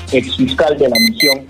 exfiscal de la Nación,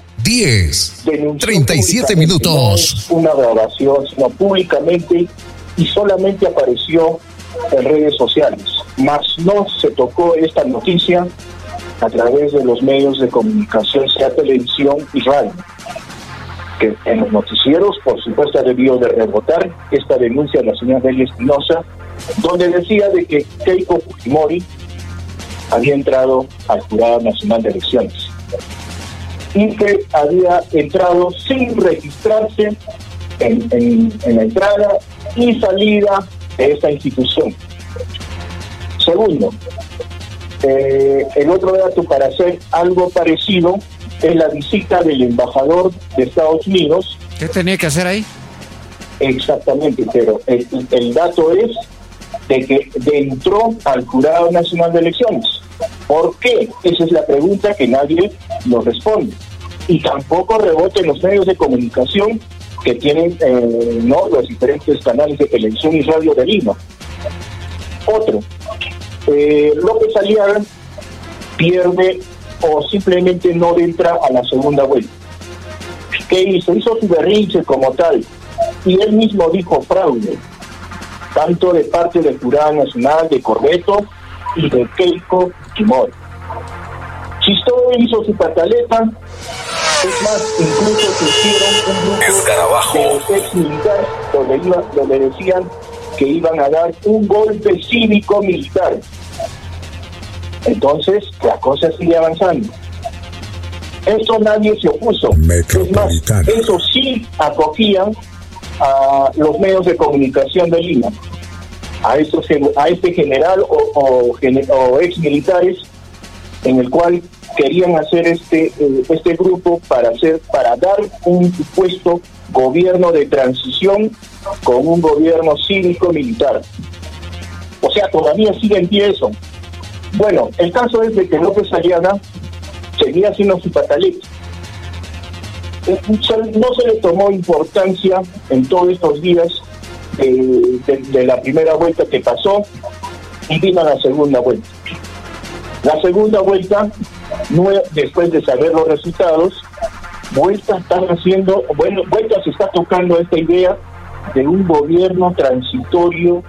10:37 minutos. No una grabación, sino públicamente, y solamente apareció en redes sociales. Mas no se tocó esta noticia a través de los medios de comunicación, sea televisión y radio. Que en los noticieros, por supuesto, ha debido de rebotar esta denuncia de la señora Delia Espinosa, donde decía de que Keiko Fujimori había entrado al Jurado Nacional de Elecciones y que había entrado sin registrarse en la entrada y salida de esta institución. Segundo, el otro dato para hacer algo parecido es la visita del embajador de Estados Unidos. ¿Qué tenía que hacer ahí? Exactamente, pero el dato es de que entró al Jurado Nacional de Elecciones. ¿Por qué? Esa es la pregunta que nadie nos responde. Y tampoco rebota en los medios de comunicación que tienen los diferentes canales de televisión y radio de Lima. Otro, López Aliaga pierde o simplemente no entra a la segunda vuelta. ¿Qué hizo? Hizo su berrinche como tal, y él mismo dijo fraude, tanto de parte del Jurado Nacional, de Corbeto y de Keiko Fujimori. Chistó hizo su pataleta. Es más, incluso se hicieron un grupo de ex militares donde decían que iban a dar un golpe cívico-militar. Entonces, la cosa sigue avanzando. Eso nadie se opuso. Es más, eso sí acogían a los medios de comunicación de Lima, a este general o ex militares, en el cual querían hacer este grupo para dar un supuesto gobierno de transición con un gobierno cívico-militar. O sea, todavía sigue en pie eso. Bueno, el caso es de que López Aliaga seguía haciendo su pataleta. No se le tomó importancia en todos estos días de la primera vuelta que pasó, y vino a la segunda vuelta. La segunda vuelta, después de saber los resultados, vueltas se está tocando esta idea de un gobierno transitorio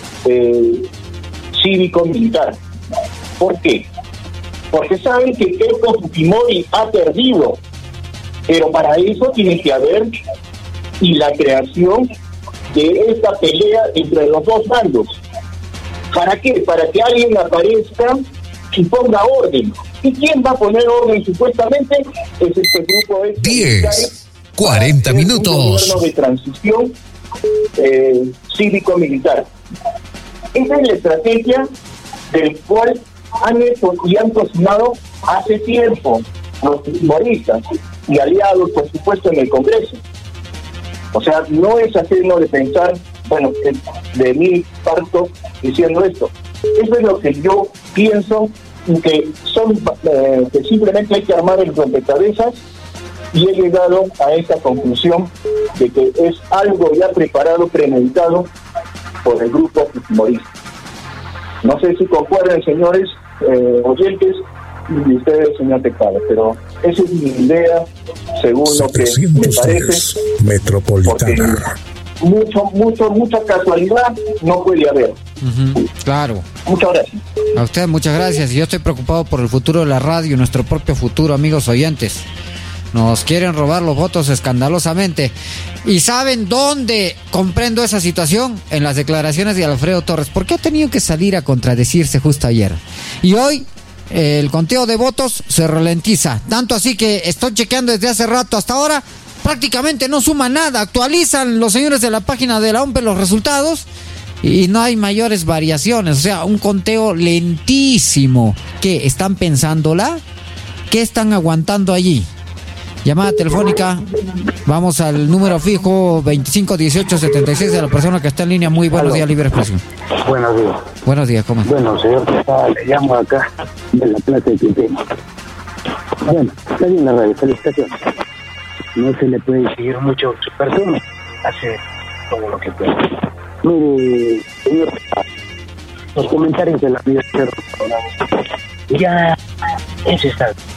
cívico-militar. ¿Por qué? Porque saben que Keiko Fujimori ha perdido, pero para eso tiene que haber y la creación de esta pelea entre los dos bandos. ¿Para qué? Para que alguien aparezca y ponga orden. ¿Y quién va a poner orden supuestamente? Es este grupo de 10:40 minutos. Un gobierno de transición cívico-militar. Esa es la estrategia del cual han hecho y han cocinado hace tiempo los fujimoristas y aliados, por supuesto, en el Congreso. O sea, no es hacerlo de pensar, bueno, de mí parto diciendo esto. Eso es lo que yo pienso, que simplemente hay que armar el rompecabezas, y he llegado a esta conclusión de que es algo ya preparado, premeditado por el grupo fujimorista. No sé si concuerdan, señores oyentes, y ustedes, señor Tecado, pero esa es mi idea, según lo que me parece. Metropolitana. Mucha casualidad no puede haber. Claro. Muchas gracias. A usted muchas gracias. Yo estoy preocupado por el futuro de la radio, nuestro propio futuro, amigos oyentes. Nos quieren robar los votos escandalosamente. ¿Y saben dónde comprendo esa situación? En las declaraciones de Alfredo Torres. ¿Por qué ha tenido que salir a contradecirse justo ayer? Y hoy el conteo de votos se ralentiza. Tanto así que estoy chequeando desde hace rato hasta ahora. Prácticamente no suma nada. Actualizan los señores de la página de la OMPE los resultados y no hay mayores variaciones. O sea, un conteo lentísimo. ¿Qué? ¿Están pensándola? ¿Qué están aguantando allí? Llamada telefónica. Vamos al número fijo 251876 de la persona que está en línea. Muy buenos días, Libre Expresión. Buenos días. Buenos días, ¿cómo está? Bueno, señor, le llamo acá de la Plaza de Quintero. Bueno, está bien la radio, felicitaciones. No se le puede seguir mucho a su persona, hace todo lo que puede. Mire, señor, los comentarios de la vida ya eso está